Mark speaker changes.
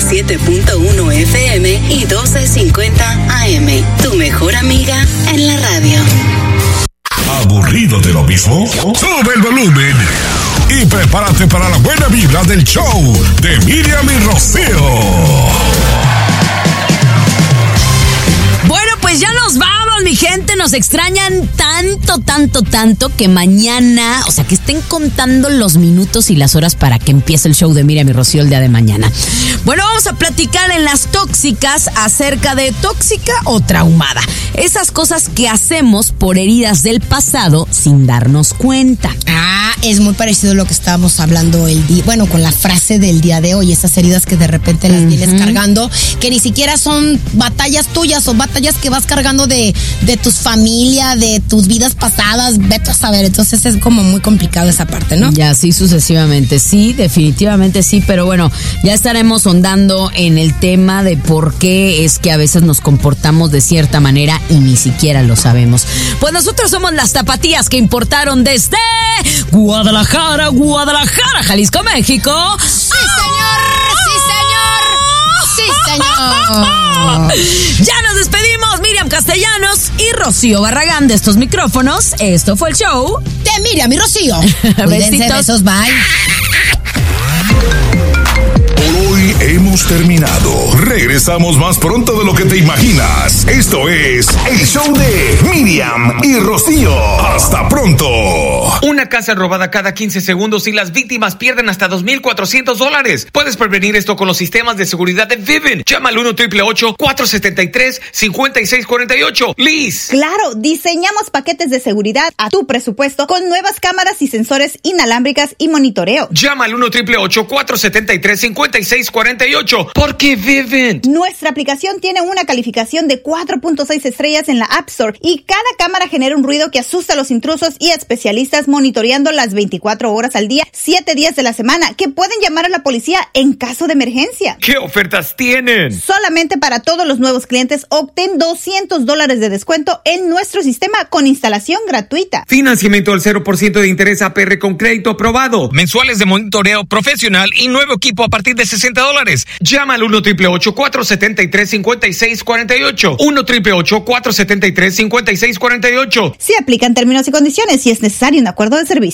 Speaker 1: 97.1 FM y 1250 AM. Tu mejor amiga en la radio.
Speaker 2: ¿Aburrido de lo mismo? Sube el volumen y prepárate para la buena vibra del show de Miriam y Rocío.
Speaker 3: Bueno, pues ya nos vamos, mi gente. Nos extrañan tanto que mañana, o sea, que estén contando los minutos y las horas para que empiece el show de Miriam y Rocío el día de mañana. Bueno, vamos a platicar en Las Tóxicas acerca de tóxica o traumada. Esas cosas que hacemos por heridas del pasado sin darnos cuenta.
Speaker 4: Es muy parecido a lo que estábamos hablando con la frase del día de hoy. Esas heridas que de repente las vienes cargando, que ni siquiera son batallas tuyas o batallas que vas cargando de tus familia, de tus vidas pasadas, vete a saber. Entonces es como muy complicado esa parte, ¿no?
Speaker 3: Ya, sí, sucesivamente. Sí, definitivamente sí, pero bueno, ya estaremos ondando en el tema de por qué es que a veces nos comportamos de cierta manera y ni siquiera lo sabemos. Pues nosotros somos las tapatías que importaron desde Guadalajara, Jalisco, México.
Speaker 4: ¡Sí, señor!
Speaker 3: Ya nos despedimos, Miriam Castellanos y Rocío Barragán de estos micrófonos. Esto fue el show
Speaker 4: de Miriam y Rocío.
Speaker 3: Besitos.
Speaker 4: Besos, bye.
Speaker 2: Por hoy hemos terminado. Regresamos más pronto de lo que te imaginas. Esto es el show de Miriam y Rocío. Hasta pronto.
Speaker 5: Una casa robada cada 15 segundos y las víctimas pierden hasta $2,400. Puedes prevenir esto con los sistemas de seguridad de Vivint. Llama al 1-888-473-5648. Liz.
Speaker 6: Claro, diseñamos paquetes de seguridad a tu presupuesto con nuevas cámaras y sensores inalámbricas y monitoreo.
Speaker 5: Llama al 1-888-473-5648. Porque Vivint.
Speaker 6: Nuestra aplicación tiene una calificación de 4.6 estrellas en la App Store y cada cámara genera un ruido que asusta a los intrusos y especialistas monitoreando las 24 horas al día, 7 días de la semana, que pueden llamar a la policía en caso de emergencia.
Speaker 5: ¿Qué ofertas tienen?
Speaker 6: Solamente para todos los nuevos clientes obtén $200 de descuento en nuestro sistema con instalación gratuita.
Speaker 5: Financiamiento al 0% de interés APR con crédito aprobado. Mensuales de monitoreo profesional y nuevo equipo a partir de $60. Llama al 1-888-473-5648. 1-888-473-5648.
Speaker 6: Se aplican términos y condiciones si es necesario un acuerdo de servicio.